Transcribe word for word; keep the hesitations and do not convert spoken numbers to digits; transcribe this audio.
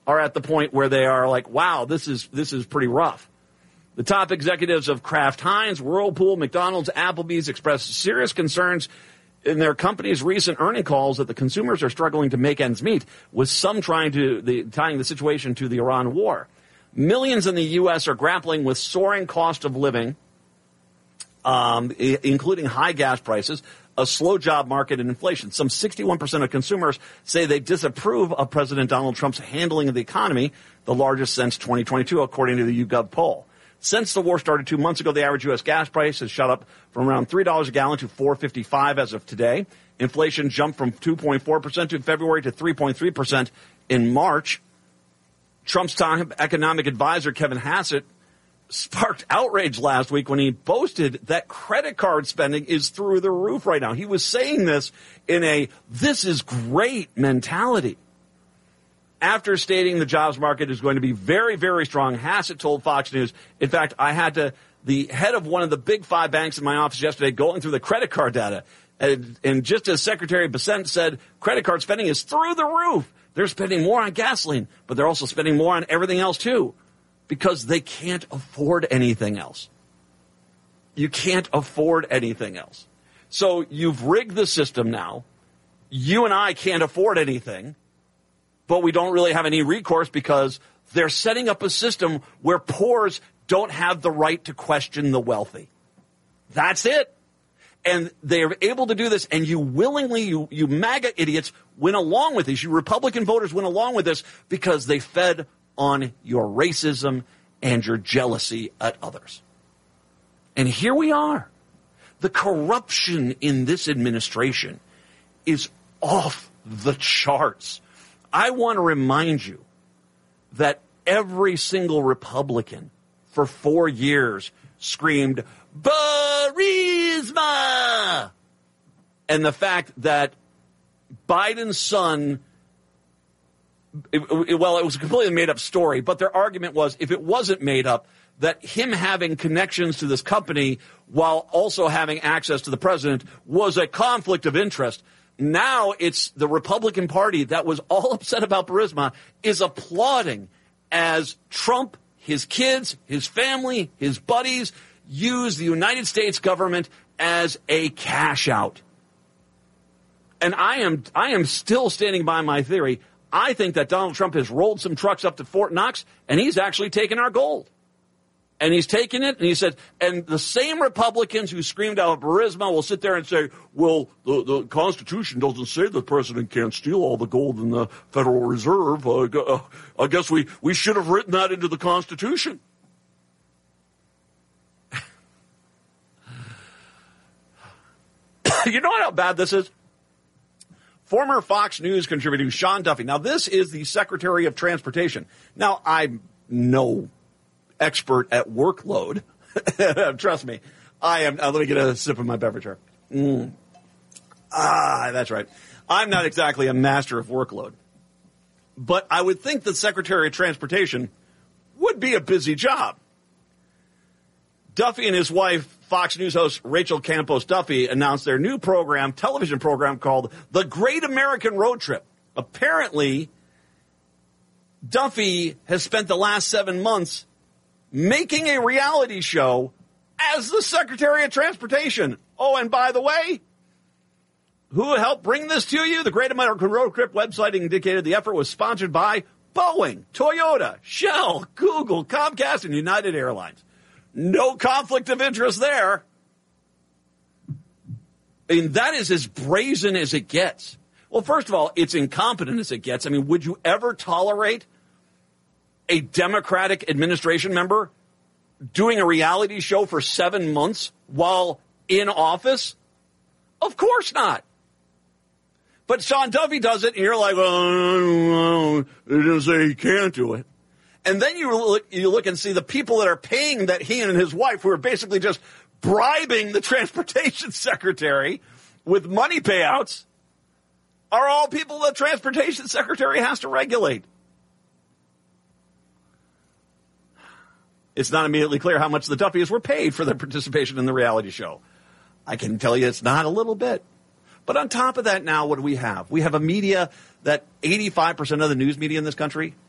are at the point where they are like, wow, this is this is pretty rough. The top executives of Kraft Heinz, Whirlpool, McDonald's, Applebee's expressed serious concerns in their company's recent earning calls that the consumers are struggling to make ends meet, with some trying to the, tying the situation to the Iran war. Millions in the U S are grappling with soaring cost of living, um, I- including high gas prices, a slow job market, and inflation. Some sixty-one percent of consumers say they disapprove of President Donald Trump's handling of the economy, the largest since twenty twenty-two, according to the YouGov poll. Since the war started two months ago, the average U S gas price has shot up from around three dollars a gallon to four dollars and fifty-five cents as of today. Inflation jumped from two point four percent in February to three point three percent in March. Trump's top economic advisor, Kevin Hassett, sparked outrage last week when he boasted that credit card spending is through the roof right now. He was saying this in a this is great mentality. After stating the jobs market is going to be very, very strong, Hassett told Fox News, in fact, I had to, the head of one of the big five banks in my office yesterday going through the credit card data. And, and just as Secretary Bessent said, credit card spending is through the roof. They're spending more on gasoline, but they're also spending more on everything else too, because they can't afford anything else. You can't afford anything else. So you've rigged the system now. You and I can't afford anything. But we don't really have any recourse because they're setting up a system where poors don't have the right to question the wealthy. That's it. And they're able to do this, and you willingly, you, you MAGA idiots, went along with this. You Republican voters went along with this because they fed on your racism and your jealousy at others. And here we are. The corruption in this administration is off the charts. I want to remind you that every single Republican for four years screamed, Burisma! And the fact that Biden's son, it, it, well, it was a completely made-up story, but their argument was, if it wasn't made up, that him having connections to this company while also having access to the president was a conflict of interest. Now it's the Republican Party that was all upset about Burisma is applauding as Trump, his kids, his family, his buddies use the United States government as a cash out. And I am I am still standing by my theory. I think that Donald Trump has rolled some trucks up to Fort Knox and he's actually taken our gold. And he's taken it, and he said, and the same Republicans who screamed out Burisma will sit there and say, well, the, the Constitution doesn't say the president can't steal all the gold in the Federal Reserve. Uh, uh, I guess we, we should have written that into the Constitution. You know how bad this is? Former Fox News contributor Sean Duffy. Now, this is the Secretary of Transportation. Now, I'm no expert at workload. Trust me. I am. Uh, let me get a sip of my beverage here. Mm. Ah, that's right. I'm not exactly a master of workload. But I would think the Secretary of Transportation would be a busy job. Duffy and his wife, Fox News host Rachel Campos Duffy, announced their new program, television program called The Great American Road Trip. Apparently, Duffy has spent the last seven months making a reality show as the Secretary of Transportation. Oh, and by the way, who helped bring this to you? The Great American Road Trip website indicated the effort was sponsored by Boeing, Toyota, Shell, Google, Comcast, and United Airlines. No conflict of interest there. I mean, that is as brazen as it gets. Well, first of all, it's incompetent as it gets. I mean, would you ever tolerate a Democratic administration member doing a reality show for seven months while in office? Of course not. But Sean Duffy does it, and you're like, oh, it didn't say he can't do it. And then you look, you look and see the people that are paying that he and his wife, who are basically just bribing the transportation secretary with money payouts, are all people the transportation secretary has to regulate. It's not immediately clear how much the Duffys were paid for their participation in the reality show. I can tell you it's not a little bit. But on top of that now, what do we have? We have a media that eighty-five percent of the news media in this country